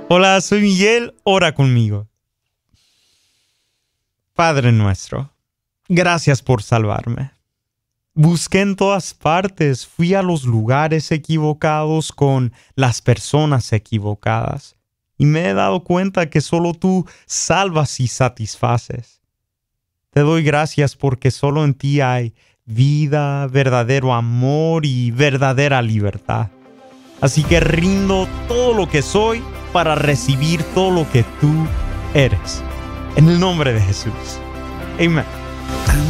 Hola, soy Miguel, ora conmigo. Padre nuestro, gracias por salvarme. Busqué en todas partes, fui a los lugares equivocados con las personas equivocadas y me he dado cuenta que solo tú salvas y satisfaces. Te doy gracias porque solo en ti hay vida, verdadero amor y verdadera libertad. Así que rindo todo lo que soy para recibir todo lo que tú eres. En el nombre de Jesús. Amén.